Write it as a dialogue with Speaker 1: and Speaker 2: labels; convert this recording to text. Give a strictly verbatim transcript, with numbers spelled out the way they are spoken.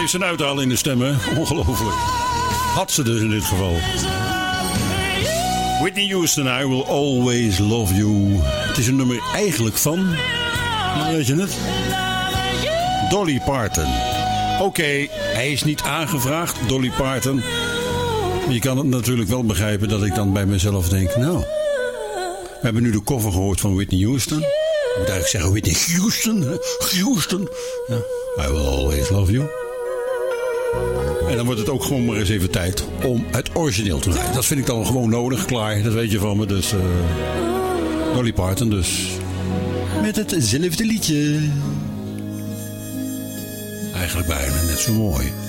Speaker 1: Houston uithalen in de stemmen. Ongelooflijk. Had ze dus in dit geval. Whitney Houston, I Will Always Love You. Het is een nummer eigenlijk van... Nou, weet je het? Dolly Parton. Oké, okay, hij is niet aangevraagd, Dolly Parton. Maar je kan het natuurlijk wel begrijpen dat ik dan bij mezelf denk... Nou, we hebben nu de cover gehoord van Whitney Houston. Ik moet eigenlijk zeggen Whitney Houston. Hè? Houston. Ja, I Will Always Love You. En dan wordt het ook gewoon maar eens even tijd om het origineel te draaien. Dat vind ik dan gewoon nodig, klaar. Dat weet je van me. Dus uh, Dolly Parton dus. Met hetzelfde liedje. Eigenlijk bijna net zo mooi.